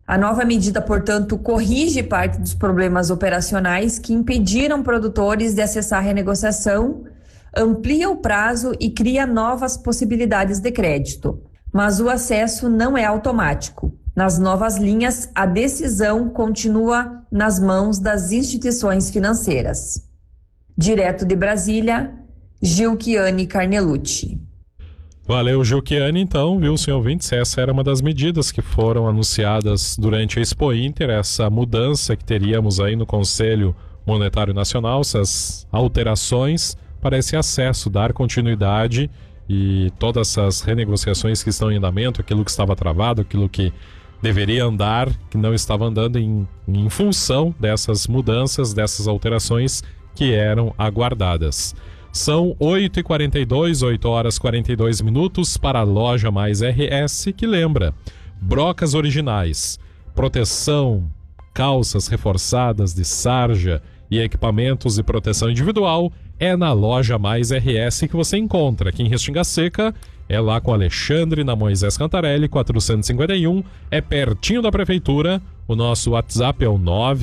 A nova medida, portanto, corrige parte dos problemas operacionais que impediram produtores de acessar a renegociação, amplia o prazo e cria novas possibilidades de crédito. Mas o acesso não é automático. Nas novas linhas, a decisão continua nas mãos das instituições financeiras. Direto de Brasília, Gilquiane Carnelucci. Valeu, Gilquiane. Então, viu, senhor ouvintes, essa era uma das medidas que foram anunciadas durante a Expo Inter, essa mudança que teríamos aí no Conselho Monetário Nacional, essas alterações para esse acesso, dar continuidade e todas essas renegociações que estão em andamento, aquilo que estava travado, aquilo que deveria andar, que não estava andando em função dessas mudanças, dessas alterações que eram aguardadas. São 8h42, 8h42 para a Loja Mais RS, que lembra, brocas originais, proteção, calças reforçadas de sarja e equipamentos de proteção individual, é na Loja Mais RS que você encontra. Aqui em Restinga Seca, é lá com Alexandre, na Moisés Cantarelli, 451, é pertinho da Prefeitura. O nosso WhatsApp é o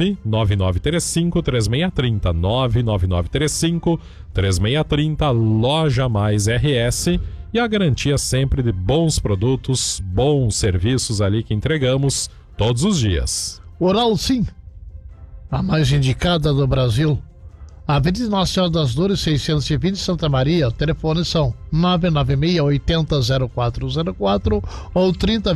99935-3630, 99935-3630, Loja Mais RS, e a garantia sempre de bons produtos, bons serviços ali que entregamos todos os dias. Oral Sim, a mais indicada do Brasil. Avenida Nossa Senhora das Dores, 620, Santa Maria. Telefones são 996-80-0404 ou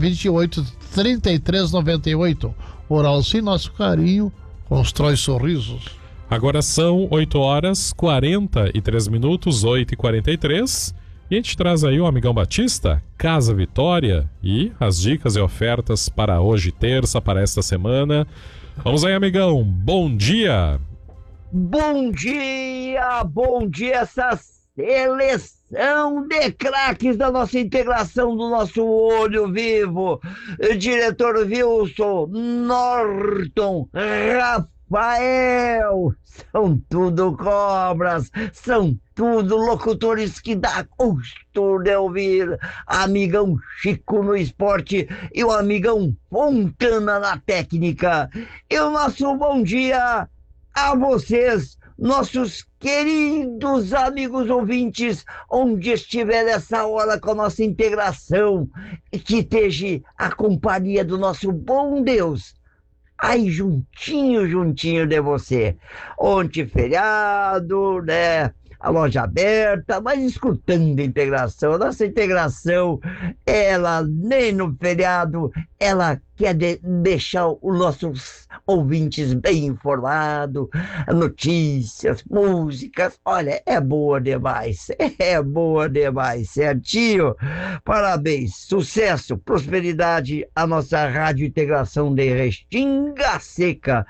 3028-3398. Oral Sim, nosso carinho constrói sorrisos. Agora são 8h43, 8h43, e a gente traz aí o Amigão Batista, Casa Vitória, e as dicas e ofertas para hoje, terça, para esta semana. Vamos aí, amigão, bom dia! Bom dia, essa seleção de craques da nossa integração, do nosso olho vivo. Diretor Wilson, Norton, Rafael, são tudo cobras, são tudo locutores que dá gosto de ouvir. Amigão Chico no esporte e o amigão Fontana na técnica. E o nosso bom dia a vocês, nossos queridos amigos ouvintes, onde estiver essa hora com a nossa integração, que esteja a companhia do nosso bom Deus aí juntinho de você. Ontem feriado, né? A loja aberta, mas escutando a integração. A nossa integração, ela nem no feriado, ela quer deixar os nossos ouvintes bem informados, notícias, músicas, olha, é boa demais, certinho? Parabéns, sucesso, prosperidade à nossa Rádio Integração de Restinga Seca,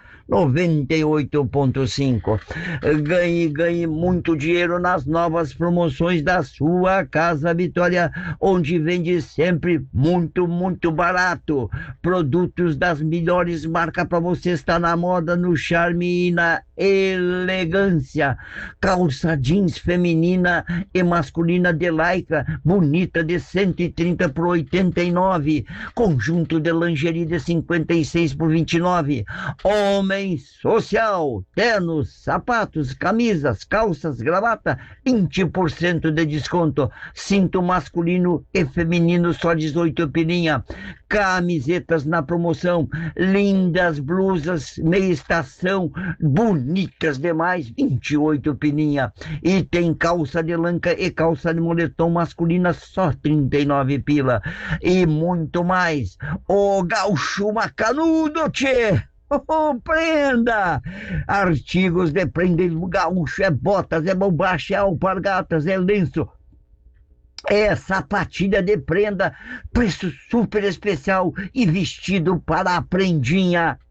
98.5. Ganhe muito dinheiro nas novas promoções da sua Casa Vitória, onde vende sempre muito barato. Produtos das melhores marcas para você estar na moda, no charme e na elegância. Calça jeans feminina e masculina de lycra, bonita, de 130 por 89. Conjunto de lingerie de 56 por 29. Homem social, ternos, sapatos, camisas, calças, gravata, 20% de desconto. Cinto masculino e feminino só 18 pilinha. Camisetas na promoção, lindas blusas, meia estação, bonitas demais, 28 pilinha. E tem calça de lanca e calça de moletom masculina só 39 pila. E muito mais. O gaúcho macanudo, tchê! Oh, prenda! Artigos de prenda gaúcho, é botas, é bombacha, é alpargatas, é lenço, é sapatilha de prenda, preço super especial, e vestido para a prendinha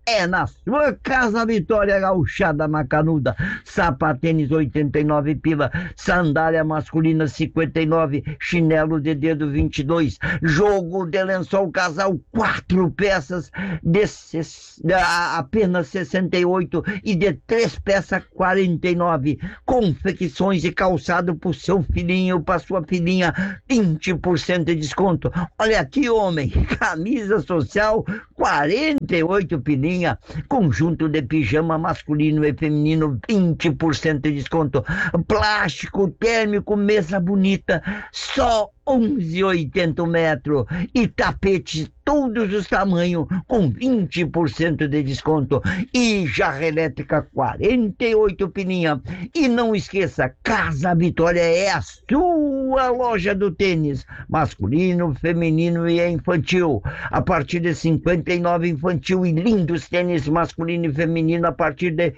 é na sua Casa Vitória Gauchada Macanuda. Sapatênis 89 pila, sandália masculina 59, chinelo de dedo 22, jogo de lençol casal 4 peças de apenas 68 e de 3 peças 49. Confecções e calçado pro seu filhinho, pra sua filhinha, 20% de desconto. Olha aqui, homem, camisa social 48 pilinha, conjunto de pijama masculino e feminino 20% de desconto, plástico térmico, mesa bonita, só 11,80 metro, e tapetes todos os tamanhos com 20% de desconto, e jarra elétrica 48 pilinha. E não esqueça, Casa Vitória é a sua loja do tênis masculino, feminino e infantil, a partir de 59 infantil, e lindos tênis masculino e feminino a partir de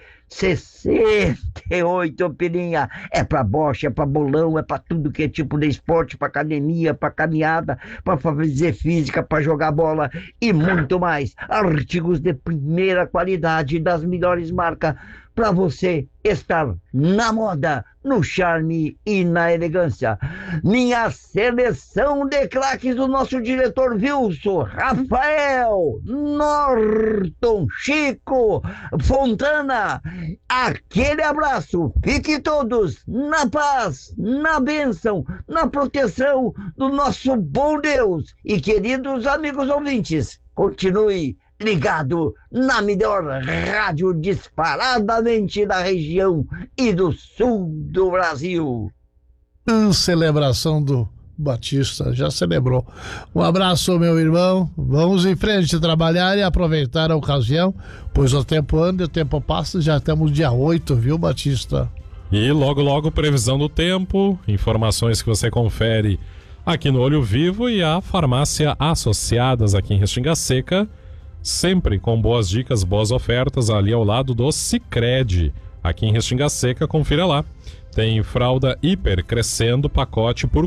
68 pilinha. É pra bocha, é pra bolão, é pra tudo que é tipo de esporte, pra academia, pra caminhada, pra fazer física, pra jogar bola e muito mais. Artigos de primeira qualidade, das melhores marcas, para você estar na moda, no charme e na elegância. Minha seleção de craques do nosso diretor Wilson, Rafael, Norton, Chico, Fontana, aquele abraço. Fiquem todos na paz, na bênção, na proteção do nosso bom Deus. E queridos amigos ouvintes, continue ligado na melhor rádio disparadamente da região e do sul do Brasil. Celebração do Batista, já celebrou. Um abraço, meu irmão. Vamos em frente trabalhar e aproveitar a ocasião, pois o tempo anda e o tempo passa. Já estamos dia 8, viu, Batista? E logo, previsão do tempo, informações que você confere aqui no Olho Vivo, e a Farmácia Associadas aqui em Restinga Seca, sempre com boas dicas, boas ofertas ali ao lado do Sicredi. Aqui em Restinga Seca, confira lá. Tem fralda Hiper crescendo, pacote por R$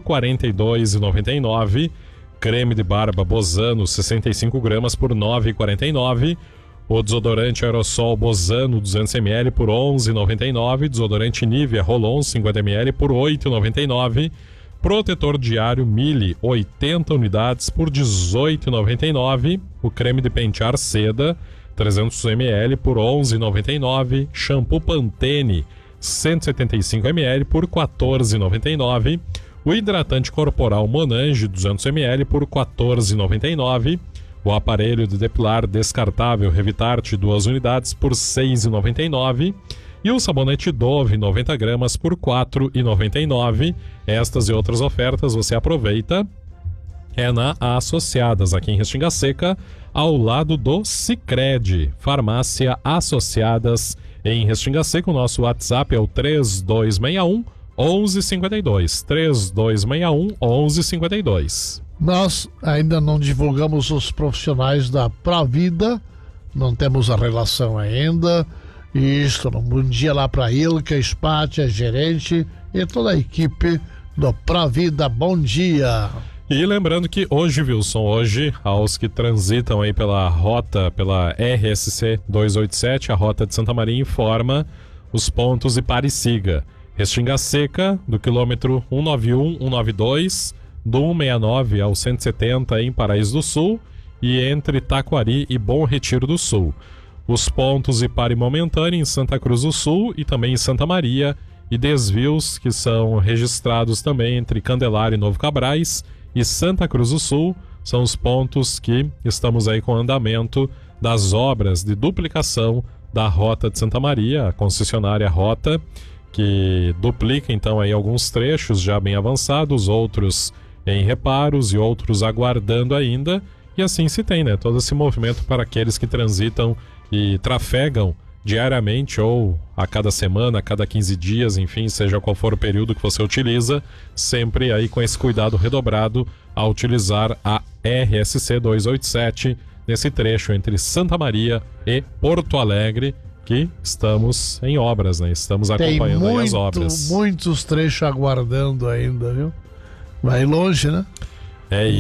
42,99. Creme de barba Bozano 65 gramas por R$ 9,49. O desodorante aerossol Bozano 200ml por R$ 11,99. Desodorante Nivea Rolon 50ml por R$ 8,99. Protetor diário Mille 80 unidades por R$ 18,99. O creme de pentear Seda 300ml por R$ 11,99. Shampoo Pantene 175ml por R$ 14,99. O hidratante corporal Monange 200ml por R$ 14,99. O aparelho de depilar descartável Revitarte 2 unidades por R$ 6,99. E o sabonete Dove 90 gramas por R$ 4,99. Estas e outras ofertas você aproveita. É na Associadas, aqui em Restinga Seca, ao lado do Sicredi. Farmácia Associadas em Restinga Seca. O nosso WhatsApp é o 3261 1152. 3261 1152. Nós ainda não divulgamos os profissionais da Provida, não temos a relação ainda. Isso, um bom dia lá para Ilka, Spatia, gerente e toda a equipe do Provida. Bom dia. E lembrando que hoje, Wilson, aos que transitam aí pela rota, pela RSC 287, a rota de Santa Maria, informa os pontos e pare e siga. Restinga Seca, do quilômetro 191, 192, do 169 ao 170 em Paraíso do Sul, e entre Taquari e Bom Retiro do Sul. Os pontos e pare momentâneo em Santa Cruz do Sul e também em Santa Maria, e desvios que são registrados também entre Candelária e Novo Cabrais e Santa Cruz do Sul, são os pontos que estamos aí com andamento das obras de duplicação da Rota de Santa Maria, a concessionária Rota, que duplica então aí alguns trechos já bem avançados, outros em reparos e outros aguardando ainda, e assim se tem, né? Todo esse movimento para aqueles que transitam e trafegam diariamente ou a cada semana, a cada 15 dias, enfim, seja qual for o período que você utiliza, sempre aí com esse cuidado redobrado a utilizar a RSC 287 nesse trecho entre Santa Maria e Porto Alegre, que estamos em obras, né? Estamos acompanhando aí as obras. Muitos trechos aguardando ainda, viu? Vai longe, né? E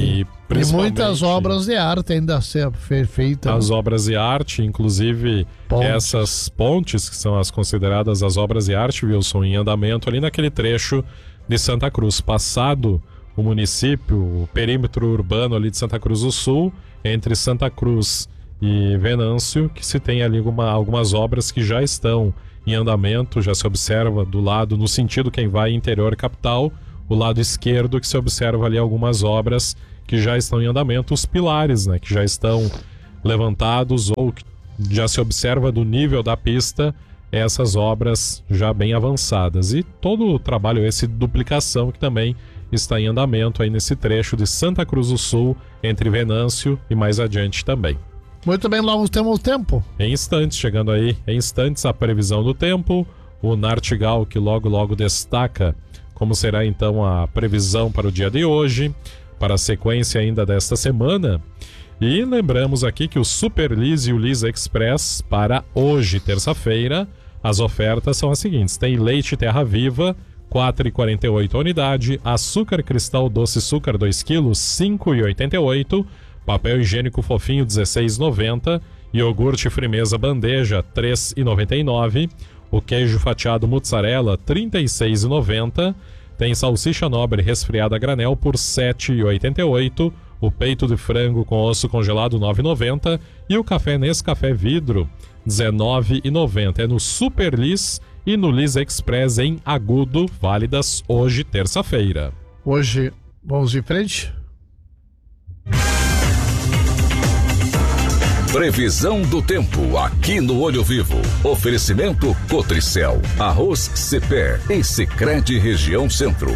E muitas obras de arte ainda a ser feitas. As obras de arte, inclusive essas pontes, que são as consideradas as obras de arte, Wilson, em andamento ali naquele trecho de Santa Cruz. Passado o município, o perímetro urbano ali de Santa Cruz do Sul, entre Santa Cruz e Venâncio, que se tem ali algumas obras que já estão em andamento, já se observa do lado, no sentido quem vai interior capital, o lado esquerdo que se observa ali algumas obras que já estão em andamento, os pilares, né, que já estão levantados ou que já se observa do nível da pista, essas obras já bem avançadas. E todo o trabalho esse de duplicação que também está em andamento aí nesse trecho de Santa Cruz do Sul, entre Venâncio e mais adiante também. Muito bem, logo temos o tempo. Em instantes, chegando aí, em instantes a previsão do tempo, o Nartigal que logo destaca como será então a previsão para o dia de hoje, para a sequência ainda desta semana. E lembramos aqui que o Super Lis e o Lis Express para hoje, terça-feira, as ofertas são as seguintes: tem leite Terra Viva, 4,48 a unidade, açúcar cristal doce açúcar 2 kg, 5,88, papel higiênico fofinho 16,90, iogurte Frimeza bandeja 3,99, o queijo fatiado mussarela 36,90, tem salsicha nobre resfriada a granel por 7,88, o peito de frango com osso congelado 9,90 e o café Nescafé vidro 19,90. É no Super Lis e no Lis Express em Agudo, válidas hoje, terça-feira. Hoje, vamos em frente. Previsão do tempo aqui no Olho Vivo. Oferecimento Cotricel, Arroz Cepé e Sicredi Região Centro.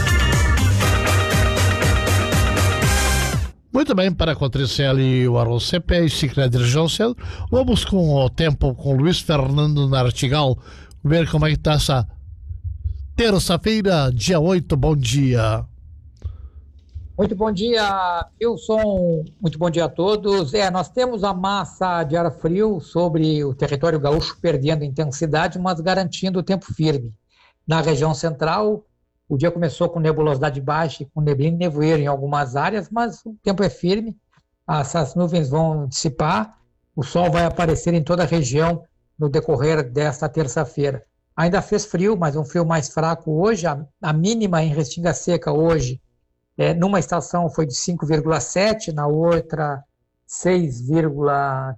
Muito bem, para Cotricel e o Arroz Cepé e Sicredi Região Centro, vamos com o tempo com Luiz Fernando Nartigal, ver como é que está essa terça-feira, dia 8. Bom dia. Muito bom dia, Wilson. Muito bom dia a todos. Nós temos a massa de ar frio sobre o território gaúcho perdendo intensidade, mas garantindo o tempo firme. Na região central, o dia começou com nebulosidade baixa e com neblina e nevoeiro em algumas áreas, mas o tempo é firme, essas nuvens vão dissipar, o sol vai aparecer em toda a região no decorrer desta terça-feira. Ainda fez frio, mas um frio mais fraco hoje. A mínima em Restinga Seca hoje, numa estação foi de 5,7, na outra 6,3,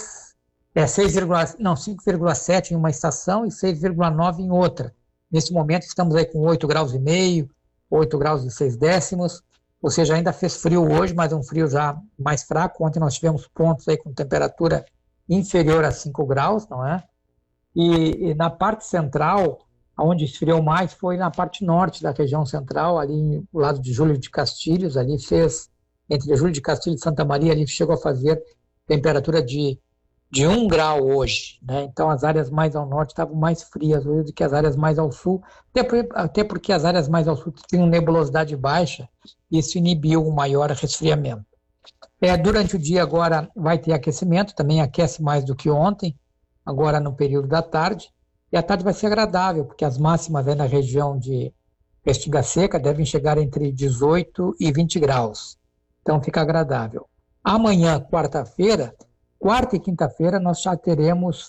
5,7 em uma estação e 6,9 em outra. Nesse momento estamos aí com 8 graus e meio, 8 graus e 6 décimos, ou seja, ainda fez frio hoje, mas um frio já mais fraco. Ontem nós tivemos pontos aí com temperatura inferior a 5 graus, não é? E na parte central, onde esfriou mais foi na parte norte da região central, ali do lado de Júlio de Castilhos, ali fez, entre Júlio de Castilhos e Santa Maria, ali chegou a fazer temperatura de 1 grau hoje, né? Então as áreas mais ao norte estavam mais frias hoje do que as áreas mais ao sul, até porque as áreas mais ao sul tinham nebulosidade baixa, e isso inibiu um maior resfriamento. Durante o dia agora vai ter aquecimento, também aquece mais do que ontem, agora no período da tarde, e a tarde vai ser agradável, porque as máximas aí na região de Restinga Seca devem chegar entre 18 e 20 graus. Então fica agradável. Amanhã, quarta-feira, quarta e quinta-feira, nós já teremos...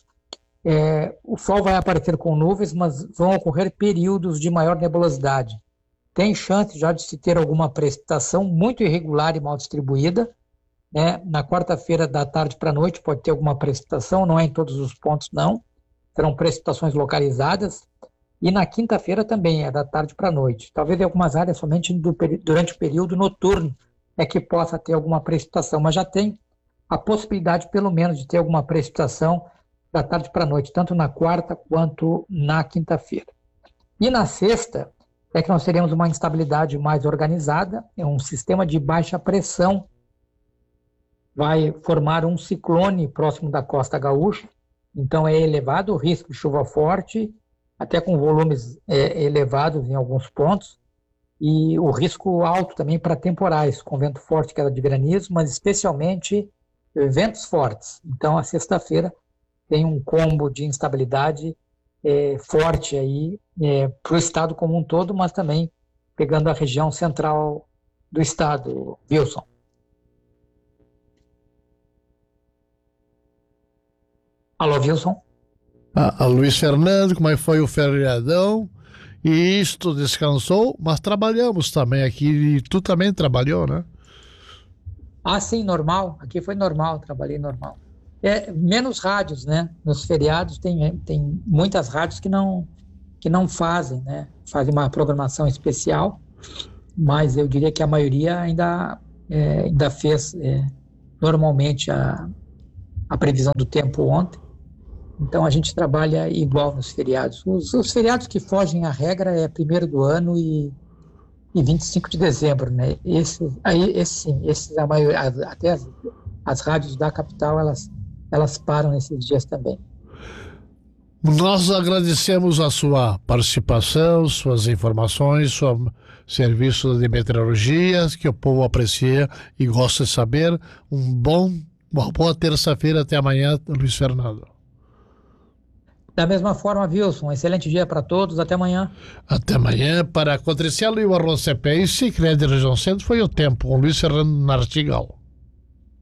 o sol vai aparecer com nuvens, mas vão ocorrer períodos de maior nebulosidade. Tem chance já de se ter alguma precipitação muito irregular e mal distribuída, né? Na quarta-feira, da tarde para a noite, pode ter alguma precipitação, não é em todos os pontos, não. Serão precipitações localizadas, e na quinta-feira também, da tarde para a noite. Talvez em algumas áreas somente durante o período noturno é que possa ter alguma precipitação, mas já tem a possibilidade pelo menos de ter alguma precipitação da tarde para a noite, tanto na quarta quanto na quinta-feira. E na sexta é que nós teremos uma instabilidade mais organizada, um sistema de baixa pressão vai formar um ciclone próximo da costa gaúcha. Então é elevado o risco de chuva forte, até com volumes elevados em alguns pontos, e o risco alto também para temporais, com vento forte, queda de granizo, mas especialmente ventos fortes. Então a sexta-feira tem um combo de instabilidade forte aí para o estado como um todo, mas também pegando a região central do estado, Wilson. Alô, Wilson? A Luiz Fernando, como é que foi o feriadão? E isto descansou, mas trabalhamos também aqui. E tu também trabalhou, né? Ah, sim, normal. Aqui foi normal, trabalhei normal. Menos rádios, né? Nos feriados tem muitas rádios que não fazem, né? Fazem uma programação especial, mas eu diria que a maioria ainda fez normalmente a previsão do tempo ontem. Então a gente trabalha igual nos feriados. Os feriados que fogem à regra é 1º do ano e 25 de dezembro, né? Esses a maioria, até as rádios da capital, elas param nesses dias também. Nós agradecemos a sua participação, suas informações, seu serviço de meteorologia, que o povo aprecia e gosta de saber. Uma boa terça-feira, até amanhã, Luiz Fernando. Da mesma forma, Wilson, um excelente dia para todos, até amanhã. Até amanhã, para Cotricelo e o Arroz CP e Sicredi Região Centro, foi o tempo, com Luiz Fernando Nartigal.